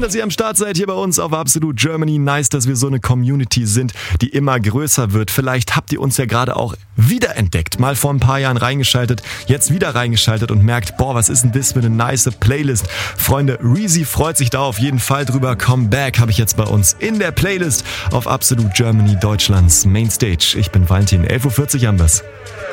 dass ihr am Start seid hier bei uns auf Absolute Germany. Nice, dass wir so eine Community sind, die immer größer wird. Vielleicht habt ihr uns ja gerade auch wiederentdeckt. Mal vor ein paar Jahren reingeschaltet, jetzt wieder reingeschaltet und merkt, boah, was ist denn das für eine nice Playlist. Freunde, Reezy freut sich da auf jeden Fall drüber. Comeback habe ich jetzt bei uns in der Playlist auf Absolute Germany, Deutschlands Mainstage. Ich bin Valentin, 11.40 Uhr haben wir's.